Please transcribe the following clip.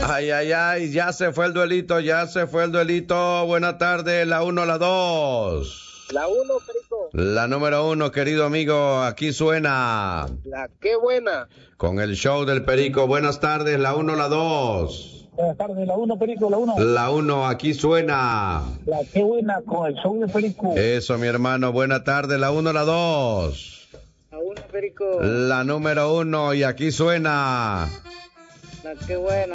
Ay, ay, ay, ya se fue el duelito, ya se fue el duelito. Buenas tardes, la 1, la 2. La 1, Perico. La número 1, querido amigo, aquí suena. La qué buena. Con el show del Perico. Buenas tardes, la 1, la 2. Buenas tardes, la 1, Perico, la 1. La 1, aquí suena. La qué buena con el show de Perico. Eso, mi hermano, buenas tardes, la 1, la 2. La 1, Perico. La número 1, y aquí suena. La qué buena.